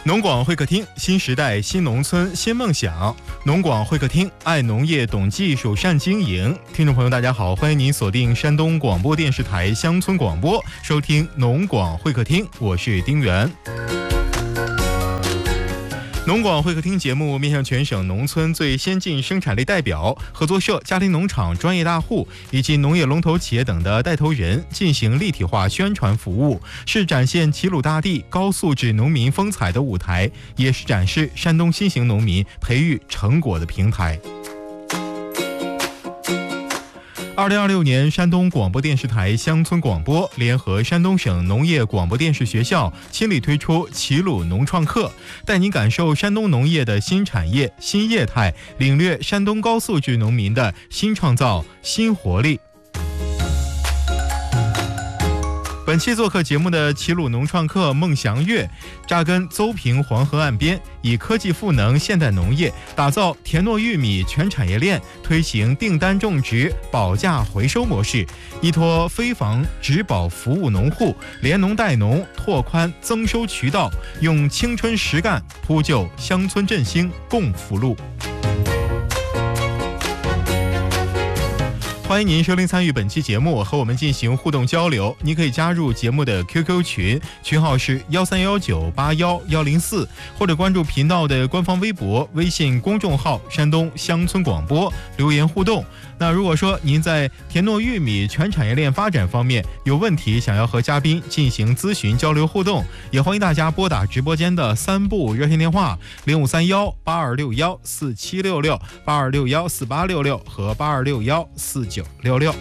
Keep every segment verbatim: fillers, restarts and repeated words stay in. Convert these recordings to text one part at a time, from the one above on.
农广会客厅，新时代新农村新梦想。农广会客厅，爱农业懂技术善经营。听众朋友大家好，欢迎您锁定山东广播电视台乡村广播，收听农广会客厅，我是丁元。农广会客厅节目面向全省农村最先进生产类代表、合作社、家庭农场、专业大户以及农业龙头企业等的带头人进行立体化宣传服务，是展现齐鲁大地高素质农民风采的舞台，也是展示山东新型农民培育成果的平台。二零二六年，山东广播电视台乡村广播联合山东省农业广播电视学校倾力推出齐鲁农创客，带您感受山东农业的新产业、新业态，领略山东高素质农民的新创造、新活力。本期做客节目的齐鲁农创客孟祥月，扎根邹平黄河岸边，以科技赋能现代农业，打造田糯玉米全产业链，推行订单种植、保价回收模式，依托飞防植保服务农户，连农带农，拓宽增收渠道，用青春实干铺就乡村振兴共福路。欢迎您收听参与本期节目，和我们进行互动交流。你可以加入节目的 Q Q 群，群号是幺三幺九八幺幺零四，或者关注频道的官方微博、微信公众号“山东乡村广播”留言互动。那如果说您在田糯玉米全产业链发展方面有问题，想要和嘉宾进行咨询交流互动，也欢迎大家拨打直播间的三部热线电话零五三幺八二六幺四七六六、八二六幺四八六六和八二六幺四九六六。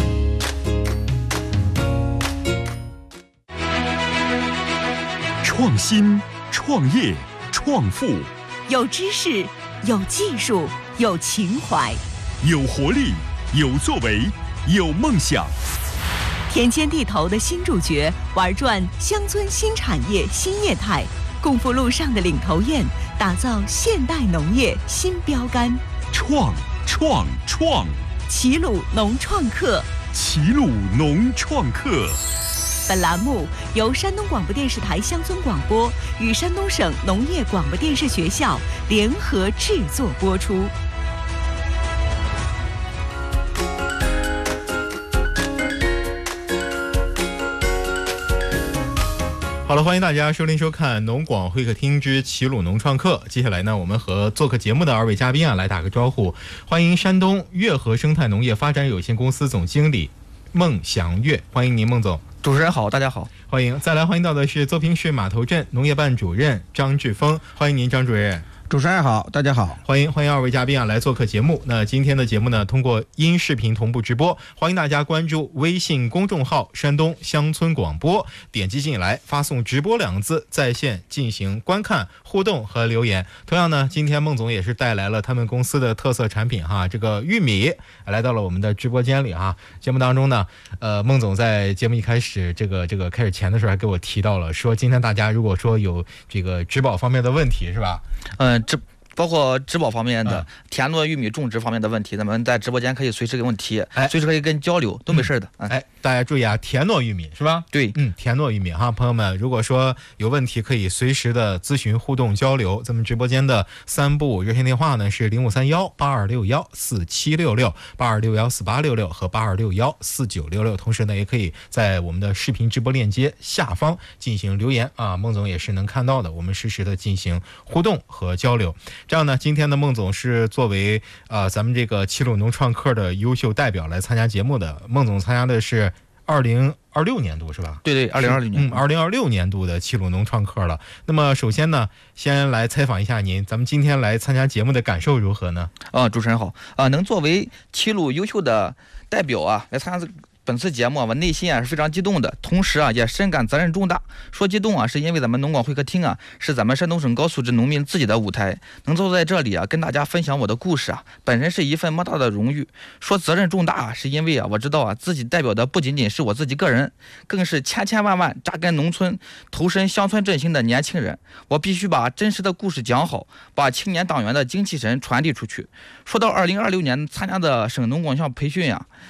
创新、创业、创富， 有知识，有技术，有情怀， 有活力，有作为，有梦想。 田间地头的新主角，玩转乡村新产业新业态，共赴路上的领头雁，打造现代农业新标杆。 创创创！ 齐鲁农创客， 齐鲁农创客。 本栏目由山东广播电视台乡村广播与山东省农业广播电视学校联合制作播出。 好了，欢迎大家收听收看农广会客厅之齐鲁农创客。接下来呢，我们和做客节目的二位嘉宾啊来打个招呼。欢迎山东悦和生态农业发展有限公司总经理孟祥月，欢迎您孟总。 主持人好，大家好， 欢迎。再来欢迎到的是邹平市码头镇农业办主任张志峰，欢迎您张主任。 主持人好，大家好， 欢迎欢迎二位嘉宾啊来做客节目。那今天的节目呢，通过音视频同步直播，欢迎大家关注微信公众号山东乡村广播，点击进来，发送直播两个字，在线进行观看、互动和留言。同样呢，今天孟总也是带来了他们公司的特色产品哈，这个玉米来到了我们的直播间里哈。节目当中呢，呃，孟总在节目一开始这个这个开始前的时候还给我提到了，说今天大家如果说有这个植保方面的问题是吧？ 嗯。这包括植保方面的、嗯、田糯玉米种植方面的问题，咱们在直播间可以随时给我们提，哎，随时可以跟交流，都没事的。 嗯、哎，大家注意啊，田糯玉米是吧？ 对， 嗯，田糯玉米哈，朋友们，如果说有问题，可以随时的咨询、互动、交流。咱们直播间的三部热线电话呢是零五三幺八二六幺四七六六、八二六幺四八六六和八二六幺四九六六。同时呢，也可以在我们的视频直播链接下方进行留言啊，孟总也是能看到的，我们实时的进行互动和交流。这样呢，今天的孟总是作为呃咱们这个齐鲁农创客的优秀代表来参加节目的。孟总参加的是二零二六年度是吧？ 对对，二零二六年， 嗯，二零二六年度的齐鲁农创客了。那么首先呢，先来采访一下您，咱们今天来参加节目的感受如何呢？ 啊，主持人好啊，能作为齐鲁优秀的代表啊来参加这个本次节目啊，我内心啊是非常激动的，同时啊也深感责任重大。说激动啊，是因为咱们农广会客厅啊是咱们山东省高素质农民自己的舞台，能坐在这里啊跟大家分享我的故事啊，本身是一份莫大的荣誉。说责任重大啊，是因为啊我知道啊自己代表的不仅仅是我自己个人，更是千千万万扎根农村、投身乡村振兴的年轻人。我必须把真实的故事讲好，把青年党员的精气神传递出去。说到二零二六年参加的省农广校培训呀、啊。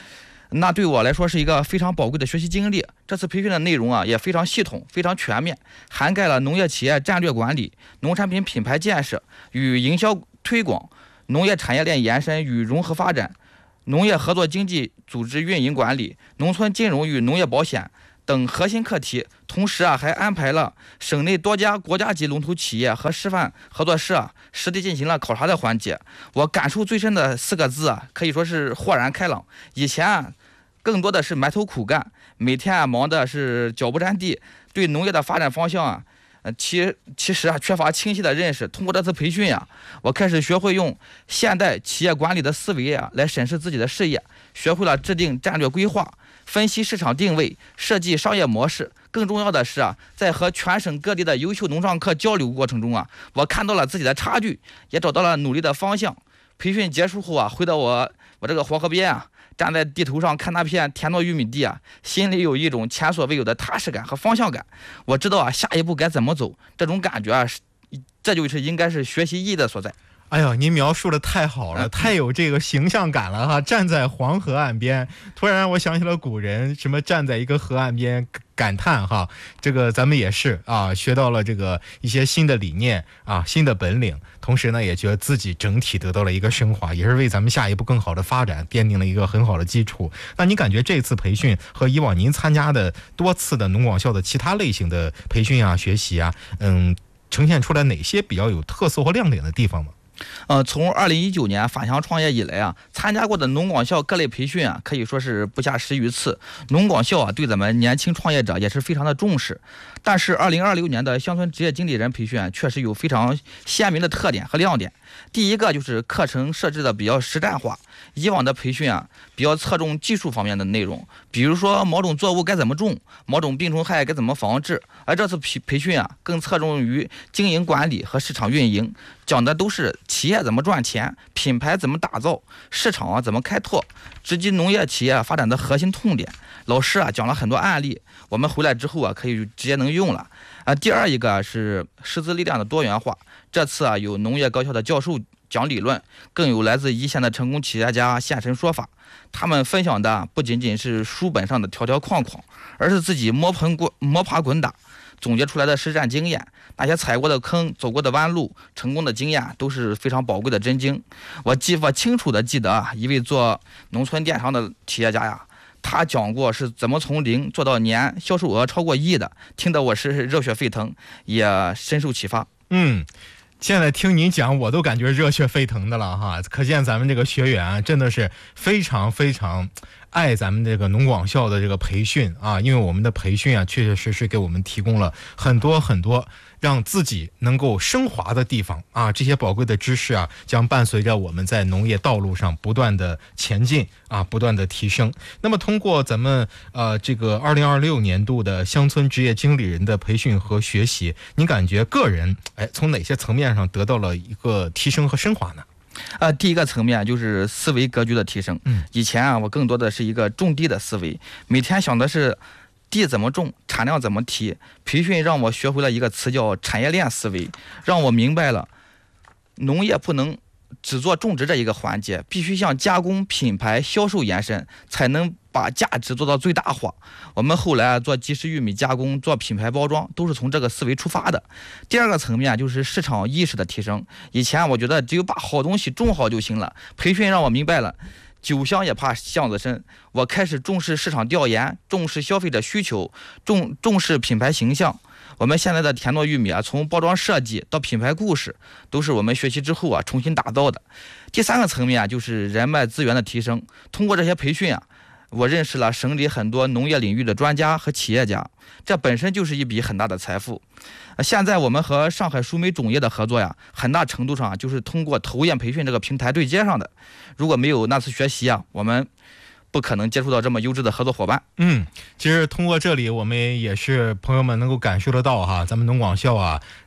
那对我来说是一个非常宝贵的学习经历。这次培训的内容啊也非常系统、非常全面，涵盖了农业企业战略管理、农产品品牌建设与营销推广、农业产业链延伸与融合发展、农业合作经济组织运营管理、农村金融与农业保险等核心课题。同时啊，还安排了省内多家国家级龙头企业和示范合作社啊实地进行了考察的环节。我感受最深的四个字啊，可以说是豁然开朗。以前啊，更多的是埋头苦干，每天啊忙的是脚不沾地，对农业的发展方向啊，呃，其其实啊缺乏清晰的认识。通过这次培训呀、啊，我开始学会用现代企业管理的思维啊来审视自己的事业，学会了制定战略规划、分析市场定位、设计商业模式。更重要的是啊，在和全省各地的优秀农创客交流过程中啊，我看到了自己的差距，也找到了努力的方向。培训结束后啊，回到我我这个黄河边啊，站在地头上看那片田螺玉米地啊，心里有一种前所未有的踏实感和方向感。我知道啊，下一步该怎么走，这种感觉啊，这就是应该是学习意义的所在。 哎呀，您描述的太好了，太有这个形象感了哈！站在黄河岸边，突然我想起了古人，什么站在一个河岸边感叹哈，这个咱们也是啊，学到了这个一些新的理念啊，新的本领，同时呢，也觉得自己整体得到了一个升华，也是为咱们下一步更好的发展奠定了一个很好的基础。那你感觉这次培训和以往您参加的多次的农广校的其他类型的培训啊、学习啊，嗯，呈现出来哪些比较有特色或亮点的地方吗？ 呃，从二零一九年返乡创业以来啊，参加过的农广校各类培训啊，可以说是不下十余次。农广校啊，对咱们年轻创业者也是非常的重视。但是二零二六年的乡村职业经理人培训啊，确实有非常鲜明的特点和亮点。第一个就是课程设置的比较实战化，以往的培训啊，比较侧重技术方面的内容，比如说某种作物该怎么种，某种病虫害该怎么防治。而这次培培训啊，更侧重于经营管理和市场运营，讲的都是企业怎么赚钱，品牌怎么打造，市场啊怎么开拓，直击农业企业发展的核心痛点。老师啊讲了很多案例，我们回来之后啊可以直接能用了。啊，第二一个是师资力量的多元化，这次啊有农业高校的教授讲理论，更有来自一线的成功企业家现身说法。他们分享的不仅仅是书本上的条条框框，而是自己摸盆滚摸爬滚打总结出来的实战经验。那些踩过的坑、走过的弯路、成功的经验都是非常宝贵的真经。我记我清楚的记得啊，一位做农村电商的企业家呀，他讲过是怎么从零做到年销售额超过亿的，听得我是热血沸腾，也深受启发。 嗯。现在听您讲，我都感觉热血沸腾的了哈！可见咱们这个学员啊，真的是非常非常爱咱们这个农广校的这个培训啊，因为我们的培训啊，确确实实给我们提供了很多很多让自己能够升华的地方啊。这些宝贵的知识啊，将伴随着我们在农业道路上不断的前进啊，不断的提升。那么通过咱们呃这个二零二六年度的乡村职业经理人的培训和学习，您感觉个人哎从哪些层面上得到了一个提升和升华呢？ 呃，第一个层面就是思维格局的提升。嗯，以前啊，我更多的是一个种地的思维，每天想的是地怎么种，产量怎么提。培训让我学会了一个词叫产业链思维，让我明白了农业不能只做种植这一个环节，必须向加工、品牌、销售延伸，才能把价值做到最大化。我们后来啊做即食玉米加工、做品牌包装，都是从这个思维出发的。第二个层面就是市场意识的提升。以前我觉得只有把好东西种好就行了，培训让我明白了酒香也怕巷子深。我开始重视市场调研，重视消费者需求，重重视品牌形象。我们现在的田螺玉米啊，从包装设计到品牌故事，都是我们学习之后啊重新打造的。第三个层面啊，就是人脉资源的提升。通过这些培训啊，我认识了省里很多农业领域的专家和企业家，这本身就是一笔很大的财富。现在我们和上海输煤种业的合作呀，很大程度上啊就是通过投研培训这个平台对接上的。如果没有那次学习啊，我们不可能接触到这么优质的合作伙伴。 嗯，其实通过这里，我们也是朋友们能够感受得到哈，咱们农广校啊，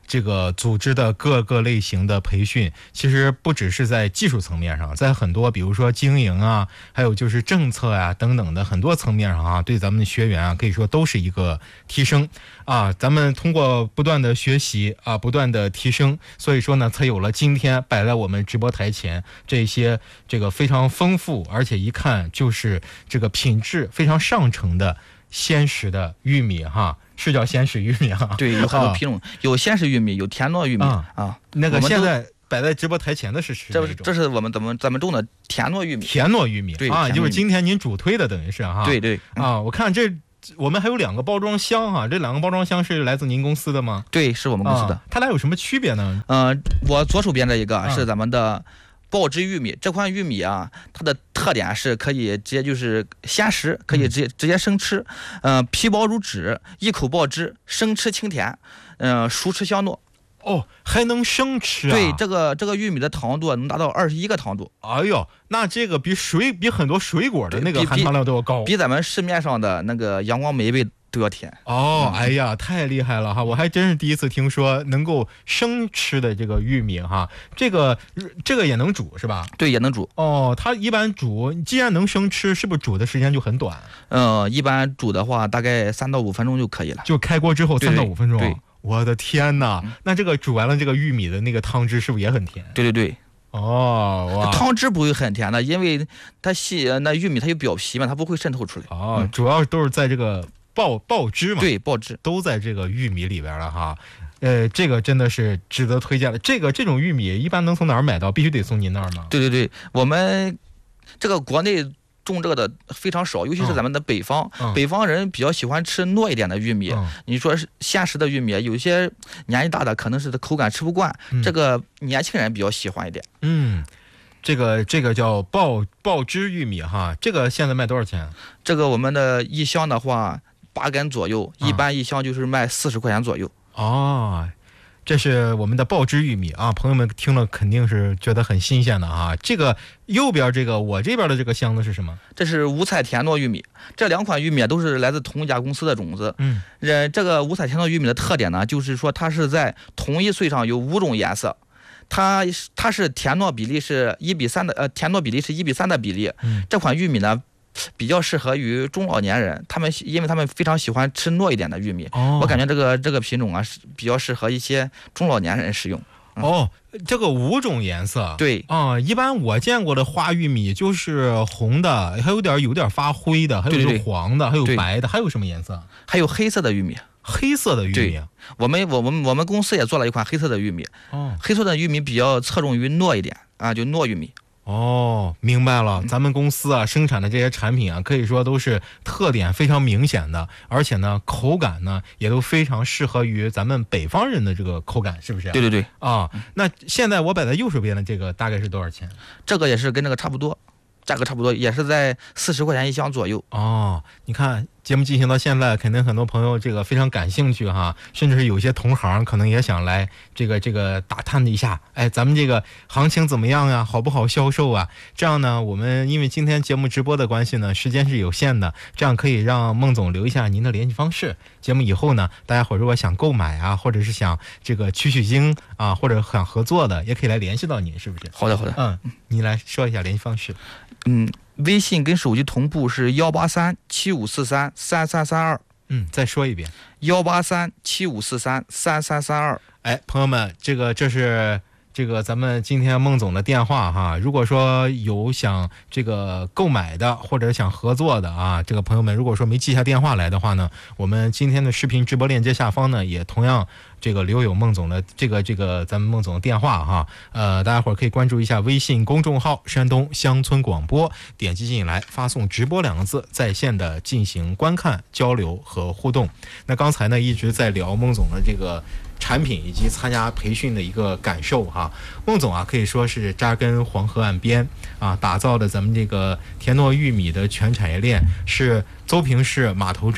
这个组织的各个类型的培训，其实不只是在技术层面上，在很多比如说经营啊，还有就是政策啊等等的很多层面上啊，对咱们的学员啊可以说都是一个提升啊。咱们通过不断的学习啊，不断的提升，所以说呢才有了今天摆在我们直播台前这些这个非常丰富，而且一看就是这个品质非常上乘的鲜食的玉米哈。是叫鲜食玉米哈？ 对，有很多品种，啊、有鲜食玉米，有田糯玉米啊。 啊那个现在摆在直播台前的是是这这是我们咱们咱们种的田糯玉米。 田糯玉米， 对啊，就是今天您主推的，等于是哈。 对对啊，我看这我们还有两个包装箱哈，这两个包装箱是来自您公司的吗？ 对，是我们公司的。 啊、它俩有什么区别呢？ 呃，我左手边这一个是咱们的爆汁玉米，这款玉米啊，它的特点是可以直接就是鲜食，可以直接直接生吃，呃，皮薄如纸，一口爆汁，生吃清甜，嗯、呃，熟吃香糯。 哦，还能生吃啊？ 对，这个这个玉米的糖度能达到二十一个糖度。 哎呦，那这个比水比很多水果的那个含糖量都要高， 比咱们市面上的那个阳光美味都要甜。 哦，哎呀，太厉害了哈！我还真是第一次听说能够生吃的这个玉米哈，这个这个也能煮是吧？ 对，也能煮。 哦，它一般煮，既然能生吃，是不是煮的时间就很短？ 嗯、呃，一般煮的话大概三到五分钟就可以了。 就开锅之后三到五分钟。 对。对我的天哪！那这个煮完了这个玉米的那个汤汁是不是也很甜？ 对对对。 哦，哇， 汤汁不会很甜的，因为它细那玉米它有表皮嘛，它不会渗透出来。 哦，嗯、主要都是在这个爆爆汁嘛。 对，爆汁都在这个玉米里边了哈。呃，这个真的是值得推荐的。这个这种玉米一般能从哪儿买到？必须得从您那儿吗？ 对对对，我们这个国内种这个的非常少，尤其是咱们的北方， 嗯、 北方人比较喜欢吃糯一点的玉米。嗯、你说是鲜食的玉米，有些年纪大的可能是口感吃不惯，嗯、这个年轻人比较喜欢一点。 嗯，这个这个叫爆爆汁玉米哈，这个现在卖多少钱？ 这个我们的一箱的话八根左右，一般一箱就是卖四十块钱左右。 哦。这是我们的爆汁玉米啊，朋友们听了肯定是觉得很新鲜的啊。这个右边这个我这边的这个箱子是什么？ 这是五彩田糯玉米，这两款玉米都是来自同一家公司的种子。 嗯， 呃，这个五彩田糯玉米的特点呢，就是说它是在同一穗上有五种颜色，它它是田糯比例是一比三的，呃，田糯比例是一比三的比例。 嗯， 这款玉米呢，比较适合于中老年人，他们因为他们非常喜欢吃糯一点的玉米。 哦， 我感觉这个这个品种啊，是比较适合一些中老年人使用。 嗯、哦，这个五种颜色， 对啊、嗯，一般我见过的花玉米就是红的，还有点有点发灰的，还有是黄的， 对对还有白的，还有什么颜色？ 还有黑色的玉米。 黑色的玉米， 我们我们我们公司也做了一款黑色的玉米。 哦， 黑色的玉米比较侧重于糯一点啊，就糯玉米。 哦，明白了，咱们公司啊生产的这些产品啊，可以说都是特点非常明显的，而且呢口感呢也都非常适合于咱们北方人的这个口感，是不是？ 对对对啊，那现在我摆在右手边的这个大概是多少钱？ 这个也是跟这个差不多，价格差不多，也是在四十块钱一箱左右。 哦，你看节目进行到现在，肯定很多朋友这个非常感兴趣哈，甚至是有些同行可能也想来这个这个打探一下，哎，咱们这个行情怎么样呀？好不好销售啊？这样呢，我们因为今天节目直播的关系呢，时间是有限的，这样可以让孟总留一下您的联系方式。节目以后呢，大家伙如果想购买啊，或者是想这个取取经啊，或者想合作的，也可以来联系到您，是不是？ 好的，好的。 嗯，您来说一下联系方式。 嗯，微信跟手机同步是幺八三七五四三三三三二。 嗯，再说一遍， 幺八三七五四三三三三二。 哎，朋友们，这个这是这个咱们今天孟总的电话哈。如果说有想这个购买的或者想合作的啊，这个朋友们如果说没记下电话来的话呢，我们今天的视频直播链接下方呢也同样这个留有孟总的这个这个咱们孟总的电话哈。呃，大家伙可以关注一下微信公众号山东乡村广播，点击进来发送直播两个字，在线的进行观看交流和互动。那刚才呢一直在聊孟总的这个产品以及参加培训的一个感受哈。孟总啊可以说是扎根黄河岸边啊，打造的咱们这个田糯玉米的全产业链，是邹平市码头镇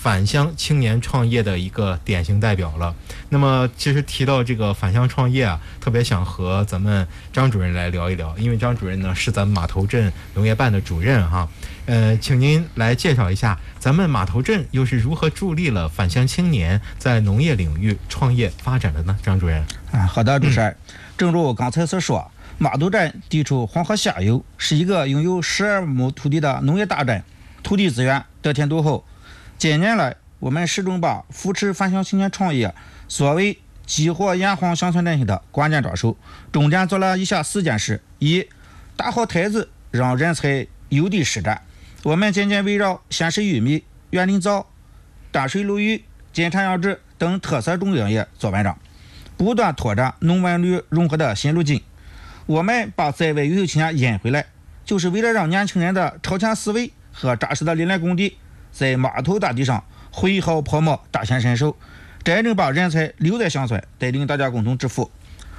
返乡青年创业的一个典型代表了。那么其实提到这个返乡创业啊，特别想和咱们张主任来聊一聊，因为张主任呢是咱们码头镇农业办的主任哈。呃，请您来介绍一下咱们码头镇又是如何助力了返乡青年在农业领域创业发展的呢？张主任。 啊，好的，主持人。嗯、正如我刚才所说，码头镇地处黄河下游，是一个拥有十二亩土地的农业大镇，土地资源得天独厚。近年来，我们始终把扶持返乡青年创业作为激活炎黄乡村振兴的关键抓手，重点做了以下四件事：一、打好台子，让人才有地施展。我们渐渐围绕鲜食玉米、园林枣、淡水鲈鱼、金蝉养殖等特色种植业做文章，不断拓展农文旅融合的新路径。我们把在外优秀青年引回来，就是为了让年轻人的超前思维和扎实的理念功底在码头大地上挥毫泼墨，大显身手，真正把人才留在乡村，带领大家共同致富。